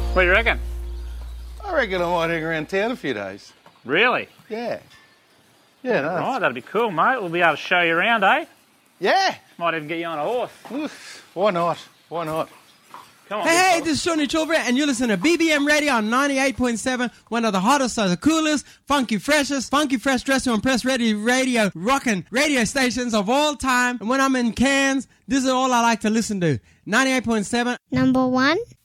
What do you reckon? I reckon I might hang around town a few days. Really? Yeah. Yeah, no. Right, that'd be cool, mate. We'll be able to show you around, eh? Yeah. Might even get you on a horse. Oof. Why not? Why not? Come on. Hey, this is Shawnee Chilver, and you're listening to BBM Radio on 98.7, one of the hottest, the coolest, funky fresh dress to impress radio rocking radio stations of all time. And when I'm in Cairns, this is all I like to listen to. 98.7. Number 1.